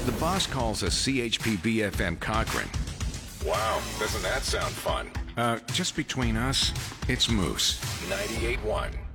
The boss calls us CHP-BFM Cochrane. Wow, doesn't that sound fun? Just between us, it's Moose. 98.1